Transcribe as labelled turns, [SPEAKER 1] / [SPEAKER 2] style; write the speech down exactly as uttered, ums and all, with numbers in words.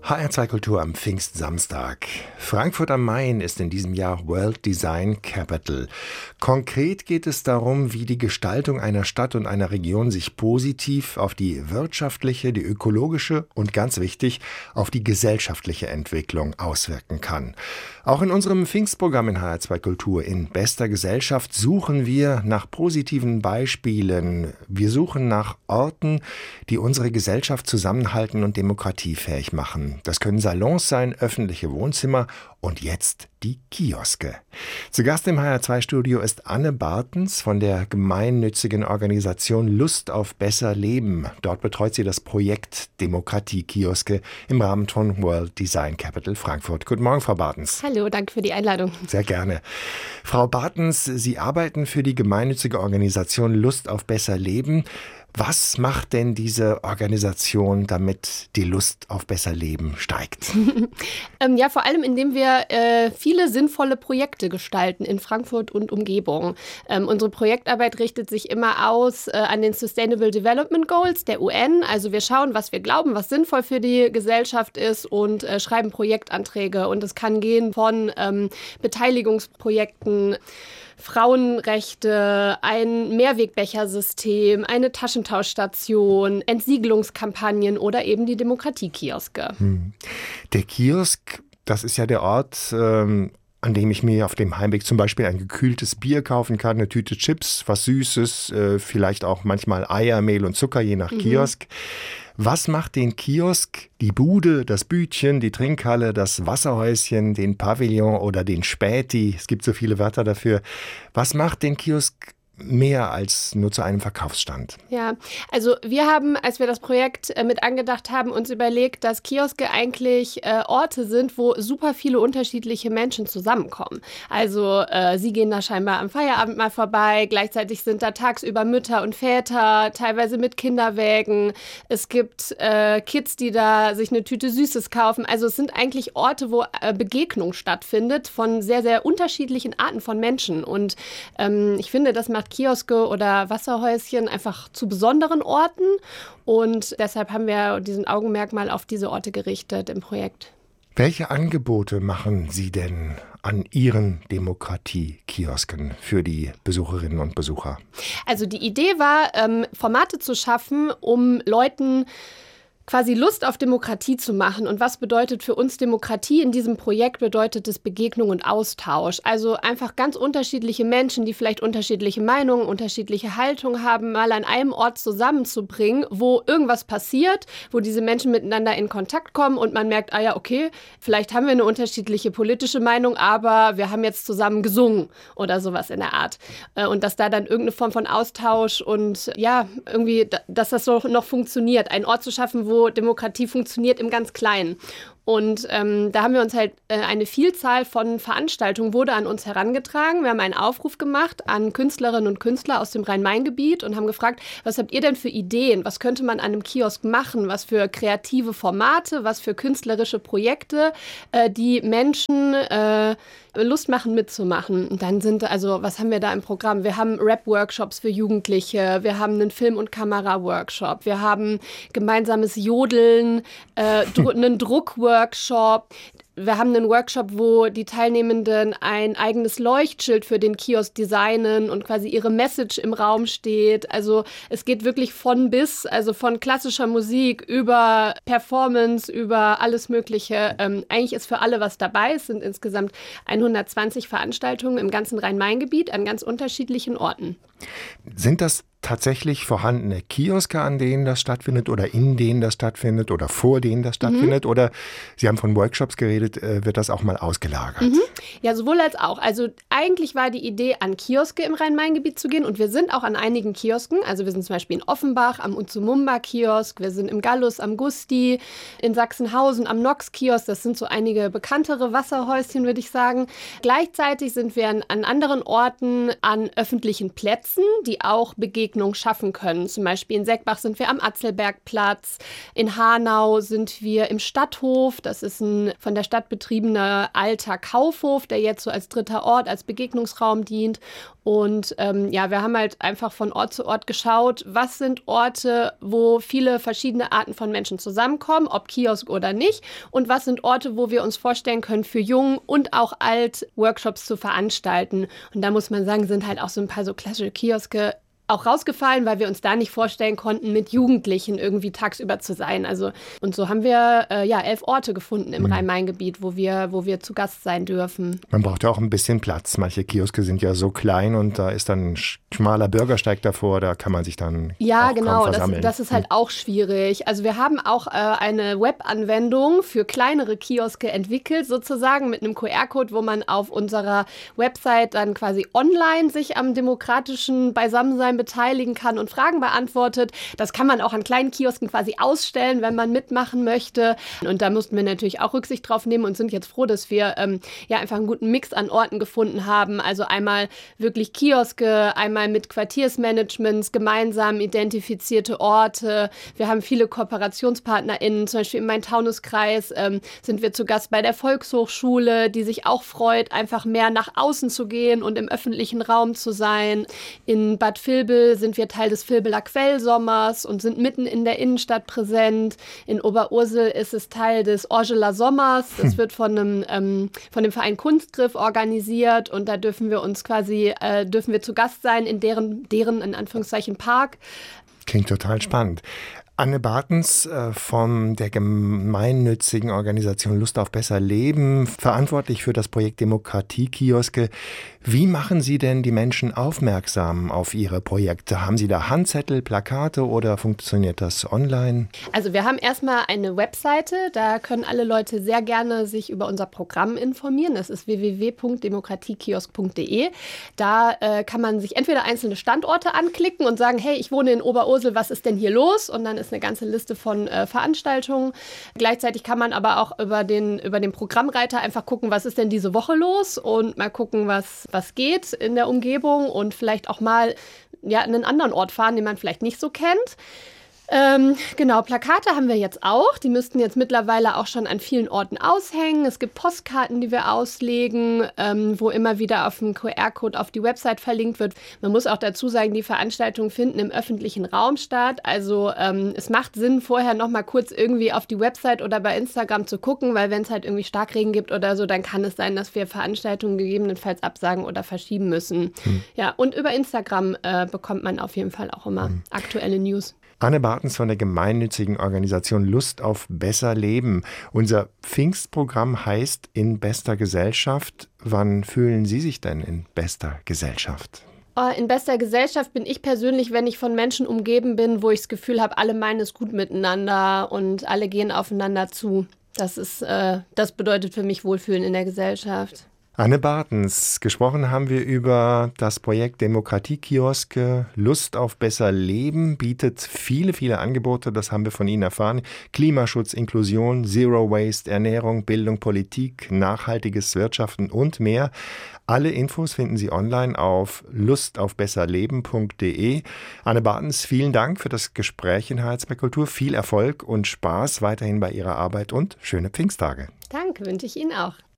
[SPEAKER 1] H R zwei Kultur am Pfingstsamstag. Frankfurt am Main ist in diesem Jahr World Design Capital. Konkret geht es darum, wie die Gestaltung einer Stadt und einer Region sich positiv auf die wirtschaftliche, die ökologische und ganz wichtig, auf die gesellschaftliche Entwicklung auswirken kann. Auch in unserem Pfingstprogramm in H R zwei Kultur in bester Gesellschaft suchen wir nach positiven Beispielen. Wir suchen nach Orten, die unsere Gesellschaft zusammenhalten und demokratiefähig machen. Das können Salons sein, öffentliche Wohnzimmer und jetzt die Kioske. Zu Gast im H R zwei Studio ist Anne Bartens von der gemeinnützigen Organisation Lust auf besser Leben. Dort betreut sie das Projekt Demokratie-Kioske im Rahmen von World Design Capital Frankfurt. Guten Morgen, Frau Bartens.
[SPEAKER 2] Hallo, danke für die Einladung.
[SPEAKER 1] Sehr gerne. Frau Bartens, Sie arbeiten für die gemeinnützige Organisation Lust auf besser Leben. Was macht denn diese Organisation, damit die Lust auf besser Leben steigt?
[SPEAKER 2] ähm, ja, vor allem, indem wir äh, viele sinnvolle Projekte gestalten in Frankfurt und Umgebung. Ähm, unsere Projektarbeit richtet sich immer aus äh, an den Sustainable Development Goals der U N. Also wir schauen, was wir glauben, was sinnvoll für die Gesellschaft ist und äh, schreiben Projektanträge. Und es kann gehen von ähm, Beteiligungsprojekten, Frauenrechte, ein Mehrwegbechersystem, eine Taschentauschstation, Entsiegelungskampagnen oder eben die Demokratie-Kioske.
[SPEAKER 1] Hm. Der Kiosk, das ist ja der Ort, ähm, an dem ich mir auf dem Heimweg zum Beispiel ein gekühltes Bier kaufen kann, eine Tüte Chips, was Süßes, äh, vielleicht auch manchmal Eier, Mehl und Zucker, je nach mhm. Kiosk. Was macht den Kiosk, die Bude, das Bütchen, die Trinkhalle, das Wasserhäuschen, den Pavillon oder den Späti, es gibt so viele Wörter dafür, was macht den Kiosk mehr als nur zu einem Verkaufsstand?
[SPEAKER 2] Ja, also wir haben, als wir das Projekt äh, mit angedacht haben, uns überlegt, dass Kioske eigentlich äh, Orte sind, wo super viele unterschiedliche Menschen zusammenkommen. Also äh, sie gehen da scheinbar am Feierabend mal vorbei, gleichzeitig sind da tagsüber Mütter und Väter, teilweise mit Kinderwägen. Es gibt äh, Kids, die da sich eine Tüte Süßes kaufen. Also es sind eigentlich Orte, wo äh, Begegnung stattfindet von sehr, sehr unterschiedlichen Arten von Menschen. Und ähm, ich finde, das macht Kioske oder Wasserhäuschen einfach zu besonderen Orten und deshalb haben wir diesen Augenmerk mal auf diese Orte gerichtet im Projekt.
[SPEAKER 1] Welche Angebote machen Sie denn an Ihren Demokratie-Kiosken für die Besucherinnen und Besucher?
[SPEAKER 2] Also die Idee war, ähm, Formate zu schaffen, um Leuten quasi Lust auf Demokratie zu machen. Und was bedeutet für uns Demokratie? In diesem Projekt bedeutet es Begegnung und Austausch. Also einfach ganz unterschiedliche Menschen, die vielleicht unterschiedliche Meinungen, unterschiedliche Haltungen haben, mal an einem Ort zusammenzubringen, wo irgendwas passiert, wo diese Menschen miteinander in Kontakt kommen und man merkt, ah ja, okay, vielleicht haben wir eine unterschiedliche politische Meinung, aber wir haben jetzt zusammen gesungen oder sowas in der Art. Und dass da dann irgendeine Form von Austausch und ja, irgendwie, dass das so noch funktioniert. Einen Ort zu schaffen, wo wo Demokratie funktioniert im ganz Kleinen. Und ähm, da haben wir uns halt äh, eine Vielzahl von Veranstaltungen wurde an uns herangetragen. Wir haben einen Aufruf gemacht an Künstlerinnen und Künstler aus dem Rhein-Main-Gebiet und haben gefragt, was habt ihr denn für Ideen? Was könnte man an einem Kiosk machen? Was für kreative Formate? Was für künstlerische Projekte, äh, die Menschen äh, Lust machen mitzumachen? Und dann sind, also was haben wir da im Programm? Wir haben Rap-Workshops für Jugendliche, wir haben einen Film- und Kamera-Workshop, wir haben gemeinsames Jodeln, äh, dr- einen Druckworkshop, Workshop. Wir haben einen Workshop, wo die Teilnehmenden ein eigenes Leuchtschild für den Kiosk designen und quasi ihre Message im Raum steht. Also es geht wirklich von bis, also von klassischer Musik über Performance, über alles Mögliche. Ähm, eigentlich ist für alle was dabei. Es sind insgesamt hundertzwanzig Veranstaltungen im ganzen Rhein-Main-Gebiet an ganz unterschiedlichen Orten.
[SPEAKER 1] Sind das tatsächlich vorhandene Kioske, an denen das stattfindet oder in denen das stattfindet oder vor denen das stattfindet? Mhm. Oder Sie haben von Workshops geredet, wird das auch mal ausgelagert? Mhm.
[SPEAKER 2] Ja, sowohl als auch. Also eigentlich war die Idee, an Kioske im Rhein-Main-Gebiet zu gehen und wir sind auch an einigen Kiosken. Also wir sind zum Beispiel in Offenbach am Uzumumba-Kiosk, wir sind im Gallus am Gusti, in Sachsenhausen am Nox-Kiosk. Das sind so einige bekanntere Wasserhäuschen, würde ich sagen. Gleichzeitig sind wir an, an anderen Orten an öffentlichen Plätzen, die auch Begegnungen Begegnung schaffen können. Zum Beispiel in Seckbach sind wir am Atzelbergplatz, in Hanau sind wir im Stadthof, das ist ein von der Stadt betriebener alter Kaufhof, der jetzt so als dritter Ort, als Begegnungsraum dient. Und ähm, ja, wir haben halt einfach von Ort zu Ort geschaut, was sind Orte, wo viele verschiedene Arten von Menschen zusammenkommen, ob Kiosk oder nicht, und was sind Orte, wo wir uns vorstellen können, für Jung und auch alt Workshops zu veranstalten. Und da muss man sagen, sind halt auch so ein paar so klassische Kioske auch rausgefallen, weil wir uns da nicht vorstellen konnten, mit Jugendlichen irgendwie tagsüber zu sein. Also, und so haben wir äh, ja elf Orte gefunden im mhm. Rhein-Main-Gebiet, wo wir, wo wir zu Gast sein dürfen.
[SPEAKER 1] Man braucht ja auch ein bisschen Platz. Manche Kioske sind ja so klein und da ist dann ein schmaler Bürgersteig davor, da kann man sich dann
[SPEAKER 2] ja,
[SPEAKER 1] auch
[SPEAKER 2] genau,
[SPEAKER 1] kaum versammeln.
[SPEAKER 2] Das, das ist halt auch schwierig. Also wir haben auch äh, eine Webanwendung für kleinere Kioske entwickelt, sozusagen mit einem Q R-Code, wo man auf unserer Website dann quasi online sich am demokratischen Beisammensein beteiligen kann und Fragen beantwortet. Das kann man auch an kleinen Kiosken quasi ausstellen, wenn man mitmachen möchte. Und da mussten wir natürlich auch Rücksicht drauf nehmen und sind jetzt froh, dass wir ähm, ja einfach einen guten Mix an Orten gefunden haben. Also einmal wirklich Kioske, einmal mit Quartiersmanagements, gemeinsam identifizierte Orte. Wir haben viele KooperationspartnerInnen, zum Beispiel im Main-Taunus-Kreis ähm, sind wir zu Gast bei der Volkshochschule, die sich auch freut, einfach mehr nach außen zu gehen und im öffentlichen Raum zu sein. In Bad Vilbel sind wir Teil des Vilbeler Quellsommers und sind mitten in der Innenstadt präsent. In Oberursel ist es Teil des Orgeler Sommers. Das wird von einem ähm, von dem Verein Kunstgriff organisiert und da dürfen wir uns quasi, äh, dürfen wir zu Gast sein in deren, deren in Anführungszeichen Park.
[SPEAKER 1] Klingt total spannend. Anne Bartens äh, von der gemeinnützigen Organisation Lust auf besser Leben, verantwortlich für das Projekt Demokratie-Kioske. Wie machen Sie denn die Menschen aufmerksam auf Ihre Projekte? Haben Sie da Handzettel, Plakate oder funktioniert das online?
[SPEAKER 2] Also wir haben erstmal eine Webseite, da können alle Leute sehr gerne sich über unser Programm informieren. Das ist w w w punkt demokratiekiosk punkt d e. Da äh, kann man sich entweder einzelne Standorte anklicken und sagen, hey, ich wohne in Oberursel, was ist denn hier los? Und dann ist eine ganze Liste von äh, Veranstaltungen. Gleichzeitig kann man aber auch über den, über den Programmreiter einfach gucken, was ist denn diese Woche los und mal gucken, was, was geht in der Umgebung und vielleicht auch mal ja, an einen anderen Ort fahren, den man vielleicht nicht so kennt. Ähm, genau, Plakate haben wir jetzt auch. Die müssten jetzt mittlerweile auch schon an vielen Orten aushängen. Es gibt Postkarten, die wir auslegen, ähm, wo immer wieder auf dem Q R-Code auf die Website verlinkt wird. Man muss auch dazu sagen, die Veranstaltungen finden im öffentlichen Raum statt. Also ähm, es macht Sinn, vorher noch mal kurz irgendwie auf die Website oder bei Instagram zu gucken, weil wenn es halt irgendwie Starkregen gibt oder so, dann kann es sein, dass wir Veranstaltungen gegebenenfalls absagen oder verschieben müssen. Hm. Ja, und über Instagram äh, bekommt man auf jeden Fall auch immer hm. aktuelle News.
[SPEAKER 1] Anne Bartens von der gemeinnützigen Organisation Lust auf besser Leben. Unser Pfingstprogramm heißt In bester Gesellschaft. Wann fühlen Sie sich denn in bester Gesellschaft?
[SPEAKER 2] In bester Gesellschaft bin ich persönlich, wenn ich von Menschen umgeben bin, wo ich das Gefühl habe, alle meinen es gut miteinander und alle gehen aufeinander zu. Das ist, äh, das bedeutet für mich Wohlfühlen in der Gesellschaft.
[SPEAKER 1] Anne Bartens, gesprochen haben wir über das Projekt Demokratie-Kioske. Lust auf besser Leben bietet viele, viele Angebote, das haben wir von Ihnen erfahren. Klimaschutz, Inklusion, Zero Waste, Ernährung, Bildung, Politik, nachhaltiges Wirtschaften und mehr. Alle Infos finden Sie online auf lustaufbesserleben punkt d e. Anne Bartens, vielen Dank für das Gespräch in H R zwei Kultur. Viel Erfolg und Spaß weiterhin bei Ihrer Arbeit und schöne Pfingsttage.
[SPEAKER 2] Danke, wünsche ich Ihnen auch.